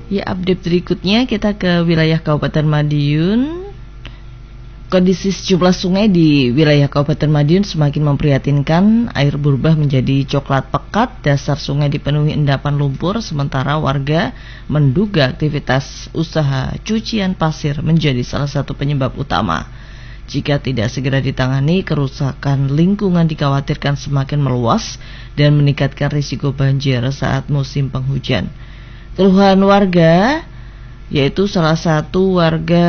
Ya, update berikutnya kita ke wilayah Kabupaten Madiun. Kondisi sejumlah sungai di wilayah Kabupaten Madiun semakin memprihatinkan. Air berubah menjadi coklat pekat, dasar sungai dipenuhi endapan lumpur, sementara warga menduga aktivitas usaha cucian pasir menjadi salah satu penyebab utama. Jika tidak segera ditangani, kerusakan lingkungan dikhawatirkan semakin meluas dan meningkatkan risiko banjir saat musim penghujan. Keluhan warga, yaitu salah satu warga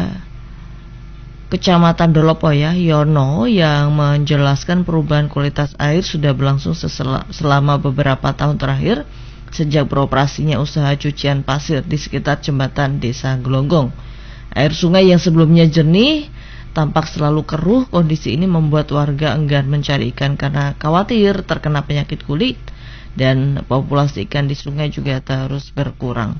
Kecamatan Dolopoya, Yono, yang menjelaskan perubahan kualitas air sudah berlangsung selama beberapa tahun terakhir sejak beroperasinya usaha cucian pasir di sekitar jembatan Desa Gelonggong. Air sungai yang sebelumnya jernih tampak selalu keruh. Kondisi ini membuat warga enggan mencari ikan karena khawatir terkena penyakit kulit, dan populasi ikan di sungai juga terus berkurang.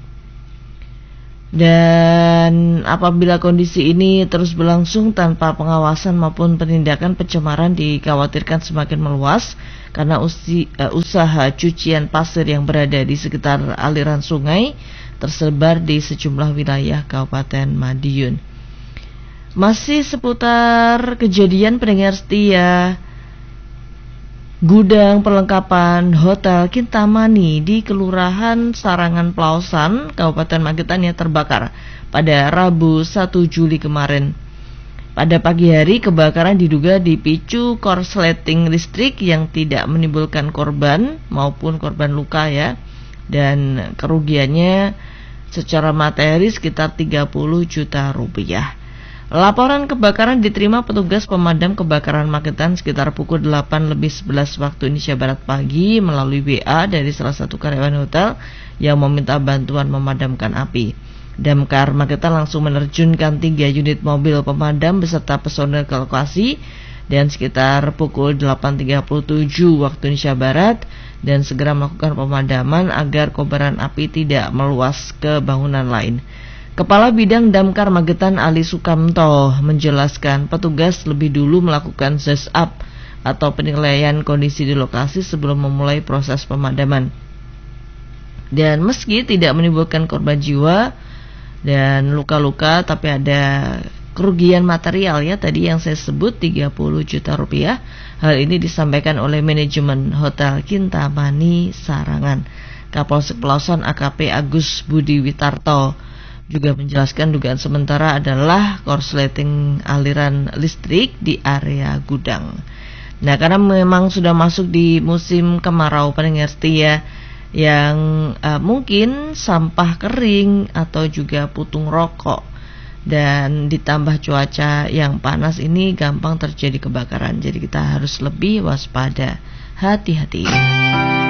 Dan apabila kondisi ini terus berlangsung tanpa pengawasan maupun penindakan, pencemaran dikhawatirkan semakin meluas karena usaha cucian pasir yang berada di sekitar aliran sungai tersebar di sejumlah wilayah Kabupaten Madiun. Masih seputar kejadian pendengar setia, gudang perlengkapan Hotel Kintamani di Kelurahan Sarangan Pelausan, Kabupaten Magetan yang terbakar pada Rabu 1 Juli kemarin. Pada pagi hari, kebakaran diduga dipicu korsleting listrik yang tidak menimbulkan korban maupun korban luka ya, dan kerugiannya secara materi sekitar 30 juta rupiah. Laporan kebakaran diterima petugas pemadam kebakaran Magetan sekitar pukul 8:11 waktu Indonesia Barat pagi melalui WA dari salah satu karyawan hotel yang meminta bantuan memadamkan api. Damkar Magetan langsung menerjunkan 3 unit mobil pemadam beserta personel ke lokasi dan sekitar pukul 8:37 waktu Indonesia Barat dan segera melakukan pemadaman agar kobaran api tidak meluas ke bangunan lain. Kepala Bidang Damkar Magetan Ali Sukamto menjelaskan petugas lebih dulu melakukan ZESAP atau penilaian kondisi di lokasi sebelum memulai proses pemadaman. Dan meski tidak menimbulkan korban jiwa dan luka-luka, tapi ada kerugian material ya tadi yang saya sebut 30 juta rupiah. Hal ini disampaikan oleh manajemen Hotel Kintamani Sarangan. Kapolsek Pelausan AKP Agus Budi Witarto juga menjelaskan dugaan sementara adalah korsleting aliran listrik di area gudang. Nah, karena memang sudah masuk di musim kemarau pendengar setia, yang mungkin sampah kering atau juga putung rokok dan ditambah cuaca yang panas ini gampang terjadi kebakaran. Jadi kita harus lebih waspada, hati-hati.